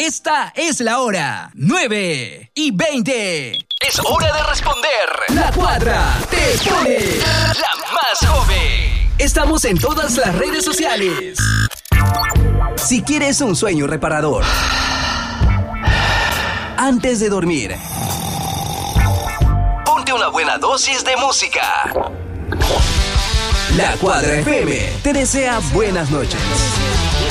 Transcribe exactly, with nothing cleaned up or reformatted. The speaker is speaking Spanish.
Esta es la hora. nueve y veinte. Es hora de responder. La cuadra te pone La más joven. Estamos en todas las redes sociales. Si quieres un sueño reparador, antes de dormir, ponte una buena dosis de música. La Cuadra F M te desea buenas noches.